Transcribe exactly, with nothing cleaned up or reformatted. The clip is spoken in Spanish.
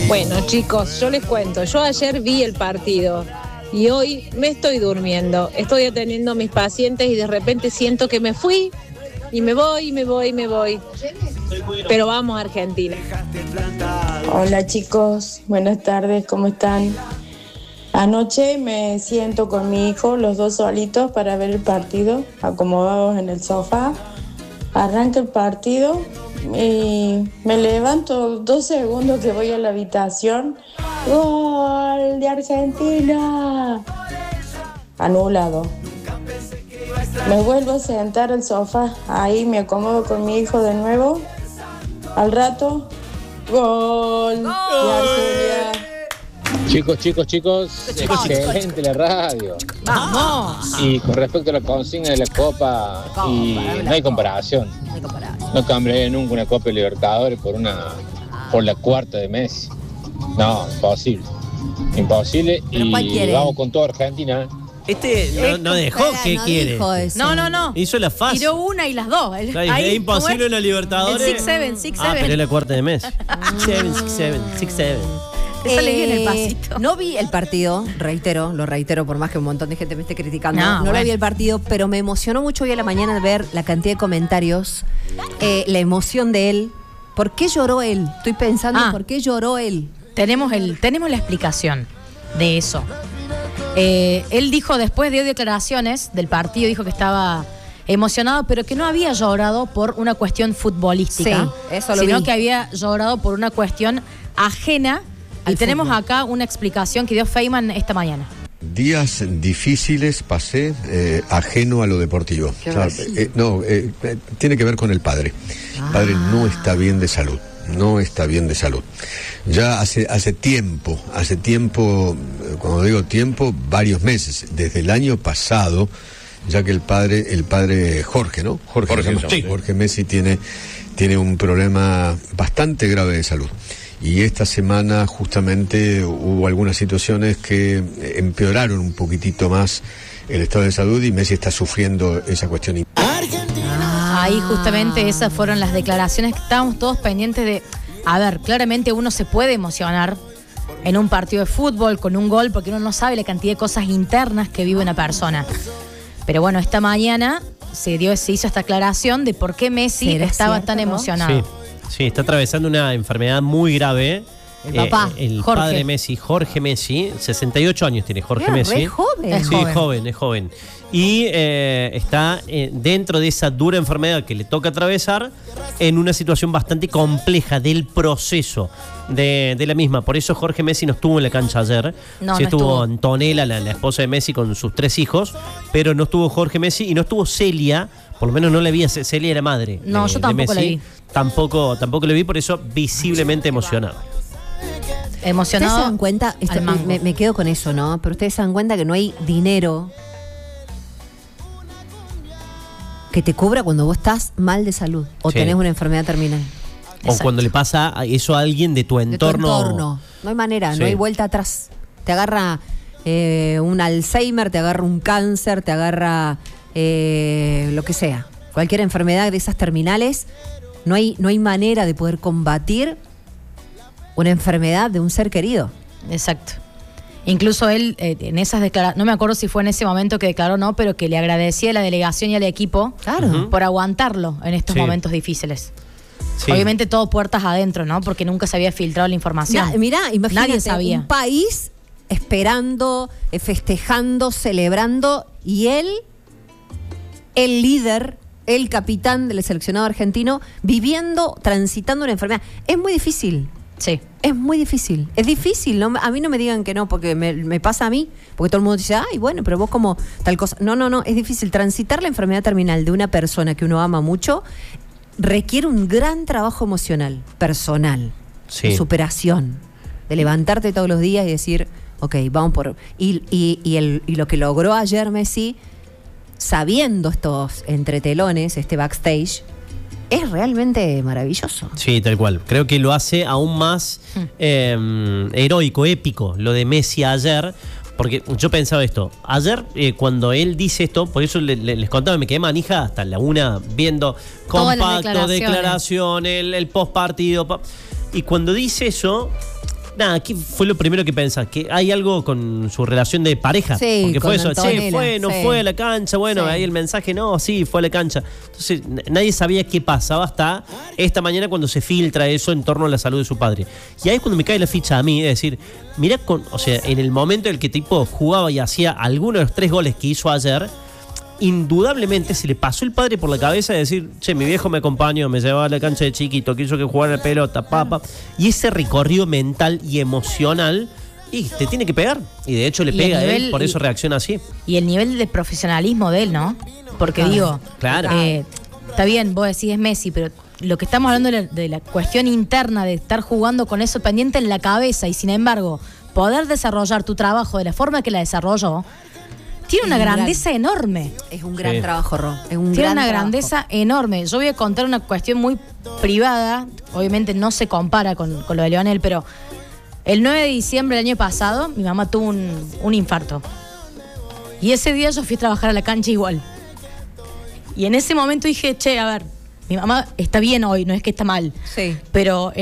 Bueno, chicos, yo les cuento. Yo ayer vi el partido y hoy me estoy durmiendo. Estoy atendiendo a mis pacientes y de repente siento que me fui y me voy, y me voy, y me voy. Pero vamos a Argentina. Hola chicos, buenas tardes, ¿cómo están? Anoche me siento con mi hijo, los dos solitos, para ver el partido, acomodados en el sofá. Arranca el partido y me levanto dos segundos que voy a la habitación. ¡Gol de Argentina! Anulado. Me vuelvo a sentar al sofá, ahí me acomodo con mi hijo de nuevo. Al rato, ¡gol de Argentina! Chicos, chicos, chicos, Chicos, excelente chicos, la radio. ¡Vamos! Y con respecto a la consigna de la Copa, y no hay comparación. No hay comparación. No cambiaría nunca una Copa de Libertadores por una por la cuarta de Messi. No, imposible. Imposible. ¿Pero cuál Y quiere? vamos con toda Argentina. Este no, no dejó, Espera, ¿qué no quiere? dijo eso. No, no, no. Hizo la fase. Tiró una y las dos. El- Claro, ahí, es imposible ¿cómo es? en la Libertadores. El six seven, six Ah, pero es seven. la cuarta de mes. six seven, six seven, six seven. Te sale bien el Eh, pasito. No vi el partido, reitero, lo reitero por más que un montón de gente me esté criticando. No, No, lo bueno. vi el partido, pero me emocionó mucho hoy a la mañana ver la cantidad de comentarios, eh, la emoción de él. ¿Por qué lloró él? Estoy pensando, Ah. ¿por qué lloró él? Tenemos, el, tenemos la explicación de eso. Eh, él dijo, después dio declaraciones del partido, dijo que estaba emocionado, pero que no había llorado por una cuestión futbolística, Sí, eso lo sino vi. que había llorado por una cuestión ajena. Y Al tenemos fútbol. acá una explicación que dio Feynman esta mañana. Días difíciles pasé eh, ajeno a lo deportivo. ¿Qué O sea, vas? eh, no, eh, eh, tiene que ver con el padre. El padre no está bien de salud. No está bien de salud. Ya hace hace tiempo, hace tiempo, eh, cuando digo tiempo, varios meses, desde el año pasado, ya que el padre, el padre Jorge, ¿no? Jorge, Jorge, se llama. sí. Jorge Messi tiene, tiene un problema bastante grave de salud. Y esta semana justamente hubo algunas situaciones que empeoraron un poquitito más el estado de salud y Messi está sufriendo esa cuestión. Ahí justamente esas fueron las declaraciones que estábamos todos pendientes de. A ver, claramente uno se puede emocionar en un partido de fútbol con un gol porque uno no sabe la cantidad de cosas internas que vive una persona. Pero bueno, esta mañana se dio, se hizo esta aclaración de por qué Messi ¿Será estaba cierto, tan no? emocionado. Sí, sí, está atravesando una enfermedad muy grave. El papá, Eh, el Jorge. padre Messi, Jorge Messi, sesenta y ocho años tiene Jorge Era Messi. re joven. Es Sí, joven. es joven, es joven. Y eh, está eh, dentro de esa dura enfermedad que le toca atravesar en una situación bastante compleja del proceso de, de la misma. Por eso Jorge Messi no estuvo en la cancha ayer. No, sí no estuvo estuvo. Antonella, la, la esposa de Messi, con sus tres hijos, pero no estuvo Jorge Messi y no estuvo Celia. Por lo menos no la vi, a Ce- Celia era madre. No, de- yo de tampoco la Messi. vi. Tampoco, tampoco la vi, por eso visiblemente emocionado. ¿Ustedes se Emocionado. dan cuenta? Esto- al mango. me, me quedo con eso, ¿no? Pero ustedes se dan cuenta que no hay dinero que te cubra cuando vos estás mal de salud o Sí. tenés una enfermedad terminal. O Exacto. cuando le pasa a- eso a alguien de tu De tu entorno. entorno. No hay manera, Sí. no hay vuelta atrás. Te agarra eh, un Alzheimer, te agarra un cáncer, te agarra eh, lo que sea. Cualquier enfermedad de esas terminales, no hay, no hay manera de poder combatir una enfermedad de un ser querido. Exacto. Incluso él, eh, en esas declaraciones, no me acuerdo si fue en ese momento que declaró o no, pero que le agradecía a la delegación y al equipo Claro. Ujú. por aguantarlo en estos Sí. momentos difíciles. Sí. Obviamente todo puertas adentro, ¿no? Porque nunca se había filtrado la información. Na- mirá, imagínate Nadie sabía. un país esperando, eh, festejando, celebrando, y él, el líder, el capitán del seleccionado argentino, viviendo, transitando una enfermedad. Es muy difícil. Sí. Es muy difícil. Es difícil. No, a mí no me digan que no, porque me, me pasa a mí. Porque todo el mundo dice, ay, bueno, pero vos como tal cosa. No, no, no. Es difícil. Transitar la enfermedad terminal de una persona que uno ama mucho requiere un gran trabajo emocional, personal, Sí. de superación, de levantarte todos los días y decir, ok, vamos por... Y, y, y, el, y lo que logró ayer Messi, sabiendo estos entretelones, este backstage, es realmente maravilloso. Sí, tal cual. Creo que lo hace aún más eh, heroico, épico, lo de Messi ayer. Porque yo pensaba esto, ayer eh, cuando él dice esto, por eso le- le- les contaba, me quedé manija hasta la una viendo Todas las compacto, declaraciones. declaración, el, el post partido. pa- Y cuando dice eso, Nada, ¿qué fue lo primero que pensás? ¿Que hay algo con su relación de pareja? Sí, porque fue con eso, Antonella, che, fue, no sí. fue a la cancha, bueno, Sí. ahí el mensaje, no, sí, fue a la cancha. Entonces, n- nadie sabía qué pasaba hasta esta mañana cuando se filtra eso en torno a la salud de su padre. Y ahí es cuando me cae la ficha a mí, es decir, mirá, con, o sea, en el momento en el que tipo jugaba y hacía alguno de los tres goles que hizo ayer, indudablemente se le pasó el padre por la cabeza de decir, che, mi viejo me acompañó, me llevaba a la cancha de chiquito, quiso que jugara la pelota, papa. Y ese recorrido mental y emocional, y te tiene que pegar. Y de hecho le Y pega el a él, nivel- por eso y- reacciona así. Y el nivel de profesionalismo de él, ¿no? Porque Claro. digo, Claro. eh, está bien, vos decís es Messi, pero lo que estamos hablando de la, de la cuestión interna de estar jugando con eso pendiente en la cabeza y sin embargo poder desarrollar tu trabajo de la forma que la desarrolló, tiene una Es un gran- grandeza enorme. Es un gran Sí. trabajo, Ro. Es un Tiene gran una trabajo. grandeza enorme. Yo voy a contar una cuestión muy privada, obviamente no se compara con, con lo de Leonel, pero el nueve de diciembre del año pasado mi mamá tuvo un, un infarto. Y ese día yo fui a trabajar a la cancha igual. Y en ese momento dije, che, a ver, mi mamá está bien hoy, no es que está mal. Sí. Pero